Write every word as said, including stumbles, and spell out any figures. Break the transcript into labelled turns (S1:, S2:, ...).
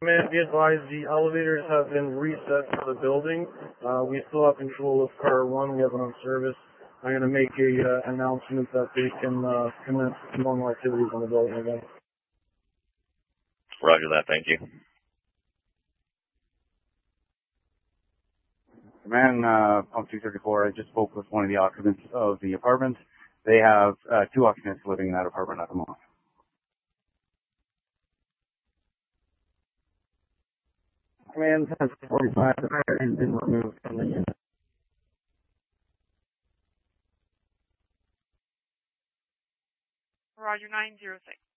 S1: Man, be advised, the elevators have been reset for the building. Uh, we still have control of car one. We have it on service. I'm going to make a uh, announcement that they can uh, commence normal activities on the building again.
S2: Roger that. Thank you.
S3: Man, uh, Pump two thirty-four, I just spoke with one of the occupants of the apartment. They have uh, two occupants living in that apartment at the moment.
S1: Command ten forty-five, the fire has been removed from the unit.
S4: Roger nine zero six.